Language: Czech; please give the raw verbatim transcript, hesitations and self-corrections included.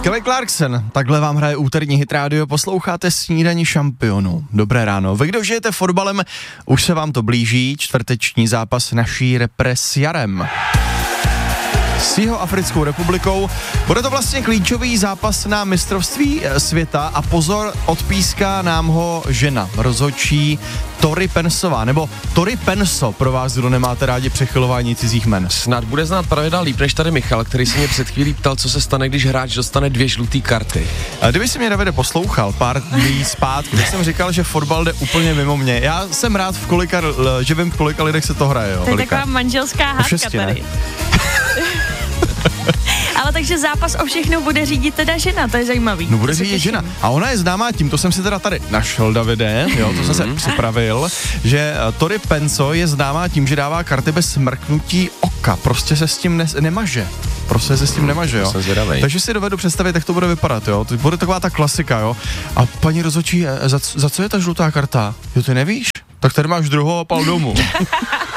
Kelly Clarkson, takhle vám hraje úterní hit rádio, posloucháte Snídani šampionů. Dobré ráno. Vy, kdo žijete fotbalem, už se vám to blíží, čtvrteční zápas naší repre s Jarem. S Jihoafrickou republikou. Bude to vlastně klíčový zápas na mistrovství světa a pozor, odpíská nám ho žena, rozhodčí Tori Pensová, nebo Tori Penso, pro vás, kdo nemáte rádi přechylování cizích men. Snad bude znát pravidla líp než tady Michal, který se mě před chvílí ptal, co se stane, když hráč dostane dvě žluté karty. A kdyby si mě, Davide, poslouchal pár dní zpátky, když jsem říkal, že fotbal jde úplně mimo mě. Já jsem rád, v kolika, že vím, v kolika lidech se to hraje. Jo. To je taková manželská hádka tady. Ale takže zápas o všechno bude řídit teda žena, to je zajímavý. No bude řídit žena. A ona je známá tím, to jsem si teda tady našel, Davide, jo, to jsem se připravil, že Tori Penso je známá tím, že dává karty bez mrknutí oka, prostě se s tím ne- nemaže. Prostě se s tím nemaže, jo. Takže si dovedu představit, jak to bude vypadat, jo. To bude taková ta klasika, jo. A paní rozhodčí, za, za co je ta žlutá karta? Jo, ty nevíš? Tak tady máš druhou a pal domů.